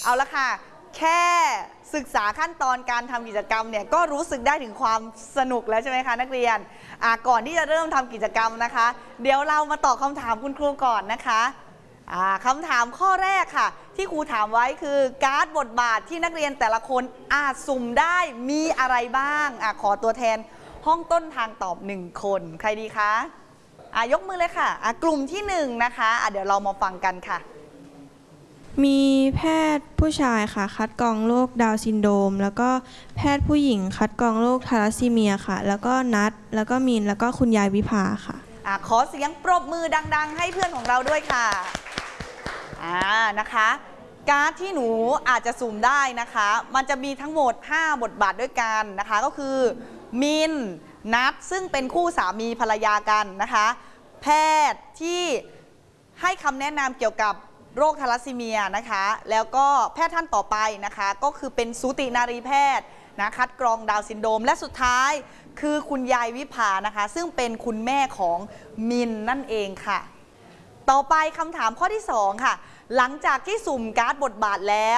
เอาละค่ะแค่ศึกษาขั้นตอนการทำกิจกรรมเนี่ยก็รู้สึกได้ถึงความสนุกแล้วใช่ไหมคะนักเรียนก่อนที่จะเริ่มทำกิจกรรมนะคะเดี๋ยวเรามาตอบคำถามคุณครูก่อนนะคะคำถามข้อแรกค่ะที่ครูถามไว้คือการ์ดบทบาทที่นักเรียนแต่ละคนอาจสุ่มได้มีอะไรบ้างขอตัวแทนห้องต้นทางตอบ1คนใครดีคะยกมือเลยค่ะกลุ่มที่1นะคะเดี๋ยวเรามาฟังกันค่ะมีแพทย์ผู้ชายค่ะคัดกรองโรคดาวน์ซินโดรมแล้วก็แพทย์ผู้หญิงคัดกรองโรคทาลัสซีเมียค่ะแล้วก็นัดแล้วก็มีนแล้วก็คุณยายวิภาค่ะขอเสียงปรบมือดังๆให้เพื่อนของเราด้วยค่ะนะคะการ์ดที่หนูอาจจะสุ่มได้นะคะมันจะมีทั้งหมด5บทบาทด้วยกันนะคะก็คือมินนัดซึ่งเป็นคู่สามีภรรยากันนะคะแพทย์ที่ให้คำแนะนำเกี่ยวกับโรคทาลัสซีเมียนะคะแล้วก็แพทย์ท่านต่อไปนะคะก็คือเป็นสูตินารีแพทย์นะคัดกรองดาวน์ซินโดรมและสุดท้ายคือคุณยายวิภานะคะซึ่งเป็นคุณแม่ของมินนั่นเองค่ะต่อไปคำถามข้อที่2ค่ะหลังจากที่สุ่มการ์ดบทบาทแล้ว